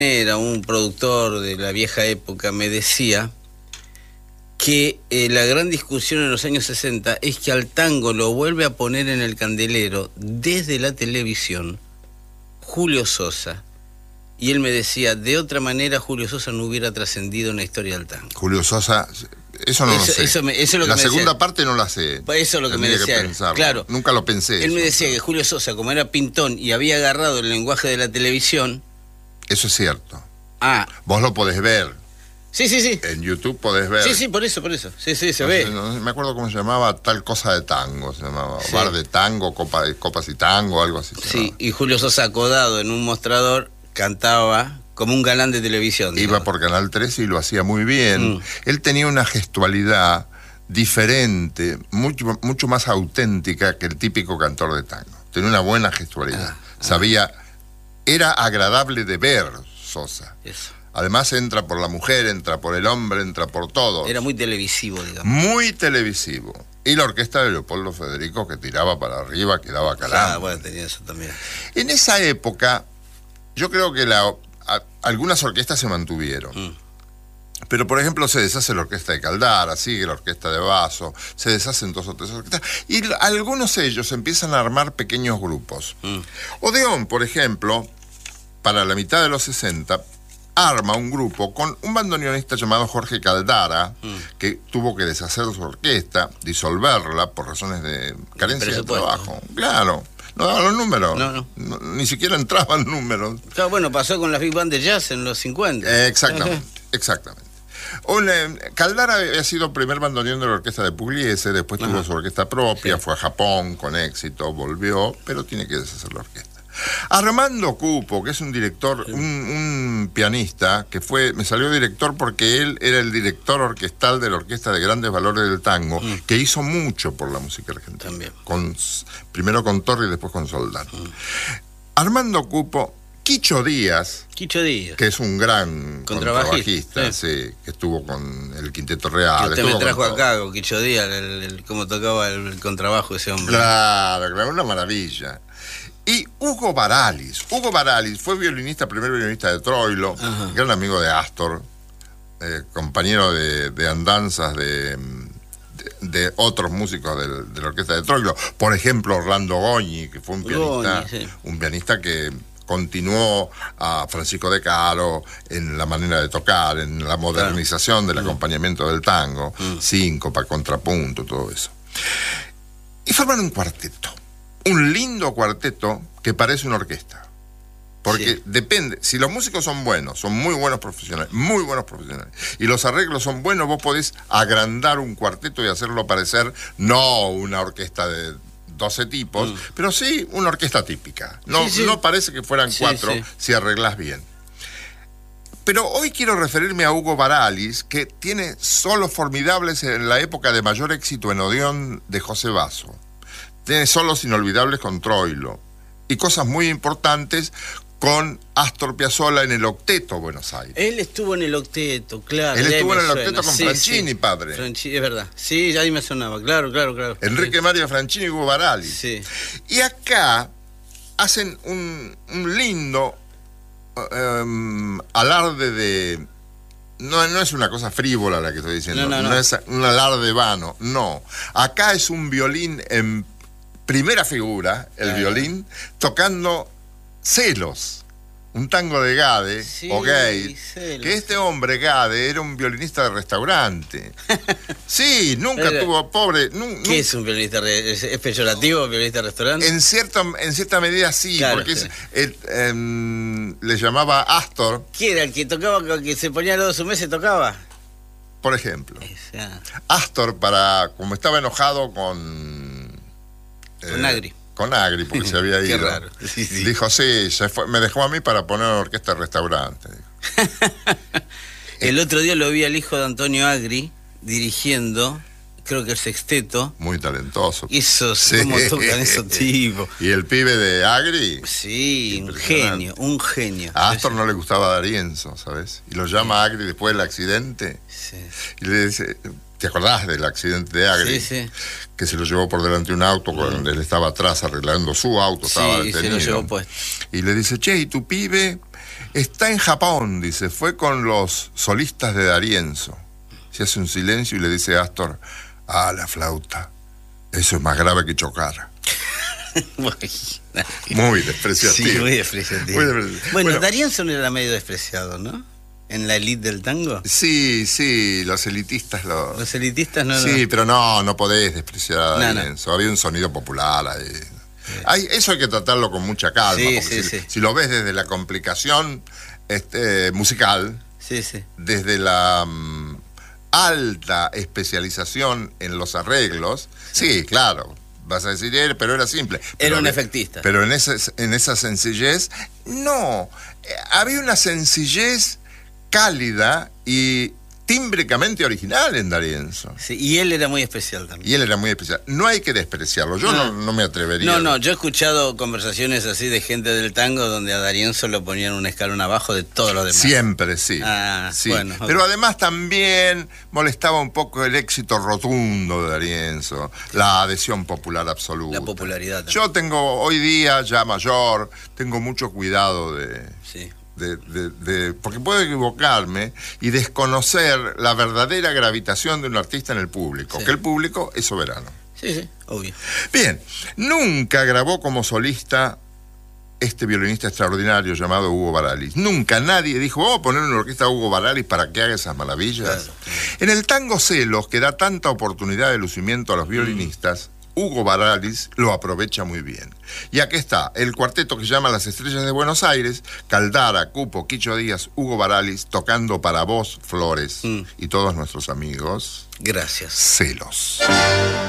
Era un productor de la vieja época, me decía que la gran discusión en los años 60 es que al tango lo vuelve a poner en el candelero desde la televisión Julio Sosa. Y él me decía, de otra manera Julio Sosa no hubiera trascendido en la historia del tango. Julio Sosa, eso no lo sé. Eso es lo que la me segunda decía. parte no la sé. Eso es lo que me decía. Claro. Nunca lo pensé. Él me decía que Julio Sosa, como era pintón y había agarrado el lenguaje de la televisión... Eso es cierto. Ah. Vos lo podés ver. Sí. En YouTube podés ver. Sí, por eso. Sí, se ve. No me acuerdo cómo se llamaba, tal cosa de tango, se llamaba. Sí. Bar de tango, copas y tango, algo así. Sí, y Julio Sosa acodado en un mostrador cantaba como un galán de televisión. Iba por Canal 13 y lo hacía muy bien. Él tenía una gestualidad diferente, mucho más auténtica que el típico cantor de tango. Tenía una buena gestualidad. Sabía... Era agradable de ver, Sosa. Eso. Además entra por la mujer, entra por el hombre, entra por todo. Era muy televisivo, digamos. Muy televisivo. Y la orquesta de Leopoldo Federico, que tiraba para arriba, quedaba calando. Bueno, tenía eso también. En esa época, yo creo que algunas orquestas se mantuvieron. Pero, por ejemplo, se deshace la orquesta de Caldara, sigue la orquesta de Basso, se deshacen 2 o 3 orquestas. Y algunos de ellos empiezan a armar pequeños grupos. Odeón, por ejemplo, para la mitad de los 60, arma un grupo con un bandoneonista llamado Jorge Caldara, que tuvo que deshacer su orquesta, disolverla por razones de carencia de trabajo. Claro. No daban los números. No, ni siquiera entraban números. Claro, bueno, pasó con las Big Band de Jazz en los 50. Exactamente. Caldara había sido primer bandoneón de la orquesta de Pugliese, después tuvo su orquesta propia, fue a Japón con éxito, volvió, pero tiene que deshacer la orquesta. Armando Cupo, que es un director, un pianista, que me salió director porque él era el director orquestal de la Orquesta de Grandes Valores del Tango, que hizo mucho por la música argentina. También. Primero con Torri y después con Soldán. Armando Cupo, Quicho Díaz, que es un gran contrabajista, sí, que estuvo con el Quinteto Real. Que usted me trajo acá con Quicho Díaz, cómo tocaba el contrabajo ese hombre. Claro, una maravilla. Y Hugo Baralis. Hugo Baralis fue primer violinista de Troilo, gran amigo de Astor, compañero de andanzas de otros músicos de la orquesta de Troilo. Por ejemplo, Orlando Goñi, que fue un pianista que continuó a Francisco De Caro en la manera de tocar, en la modernización del acompañamiento del tango, síncopa, contrapunto, todo eso. Y forman un cuarteto. Un lindo cuarteto que parece una orquesta. Porque depende, si los músicos son buenos, son muy buenos profesionales, y los arreglos son buenos, vos podés agrandar un cuarteto y hacerlo parecer no una orquesta de 12 tipos, pero sí una orquesta típica. No parece que fueran 4 si arreglás bien. Pero hoy quiero referirme a Hugo Baralis, que tiene solos formidables en la época de mayor éxito en Odeón de José Basso. Tiene solos inolvidables con Troilo y cosas muy importantes con Astor Piazzolla en el Octeto Buenos Aires. Él estuvo en el Octeto, claro. Él estuvo en el Octeto con Franchini, padre. Es verdad. Sí, ahí me sonaba, claro. Enrique Mario Franchini y Hugo Baralis. Sí. Y acá hacen un lindo alarde de... No es una cosa frívola la que estoy diciendo, no es un alarde vano, no. Acá es un violín en primera figura, el violín, tocando Celos, un tango de Gade, o Gade, que este hombre, Gade, era un violinista de restaurante. Sí, nunca tuvo, pobre... ¿Qué es un violinista? ¿Es peyorativo violinista de restaurante? En cierta medida sí, claro, porque le llamaba Astor. ¿Quién era el que tocaba, que se ponía los 2 meses tocaba? Por ejemplo, Astor, como estaba enojado con Agri. Con Agri, porque se había ido. Qué raro. Dijo, me dejó a mí para poner una orquesta de restaurante. El otro día lo vi al hijo de Antonio Agri dirigiendo, creo que el sexteto. Muy talentoso. ¿Cómo tocan esos tipos? ¿Y el pibe de Agri? Sí, un genio. A Astor no le gustaba D'Arienzo, ¿sabes? Y lo llama Agri después del accidente. Sí. Y le dice... ¿Te acordás del accidente de Agri? Sí. Que se lo llevó por delante un auto cuando él estaba atrás arreglando su auto, estaba detenido. Se lo llevó puesto. Y le dice, che, ¿y tu pibe? Está en Japón, dice, fue con los solistas de D'Arienzo. Se hace un silencio y le dice a Astor, la flauta, eso es más grave que chocar. Muy despreciativo. Sí, muy despreciativo. Bueno, D'Arienzo era medio despreciado, ¿no? En la élite del tango. Sí, los elitistas Los elitistas no. Sí, pero no podés despreciar a D'Arienzo. No. Había un sonido popular ahí. Sí. Eso hay que tratarlo con mucha calma, porque si lo ves desde la complicación musical, desde la alta especialización en los arreglos, sí, claro, vas a decir, pero era simple. Era un efectista. Pero en esa sencillez, no. Había una sencillez cálida y tímbricamente original en D'Arienzo. Sí, y él era muy especial también. Y él era muy especial. No hay que despreciarlo. Yo no me atrevería. No, yo he escuchado conversaciones así de gente del tango donde a D'Arienzo lo ponían un escalón abajo de todos los demás. Siempre, sí. Sí. Bueno, pero además también molestaba un poco el éxito rotundo de D'Arienzo, la adhesión popular absoluta. La popularidad también. Yo tengo, hoy día, ya mayor, tengo mucho cuidado porque puedo equivocarme y desconocer la verdadera gravitación de un artista en el público, que el público es soberano. Sí, obvio. Bien, nunca grabó como solista este violinista extraordinario llamado Hugo Baralis. Nunca nadie dijo, vamos a poner una orquesta a Hugo Baralis para que haga esas maravillas. Claro. En el tango Celos, que da tanta oportunidad de lucimiento a los violinistas, Hugo Baralis lo aprovecha muy bien. Y aquí está, el cuarteto que se llama Las Estrellas de Buenos Aires, Caldara, Cupo, Quicho Díaz, Hugo Baralis, tocando para vos, Flores, y todos nuestros amigos. Gracias. Celos.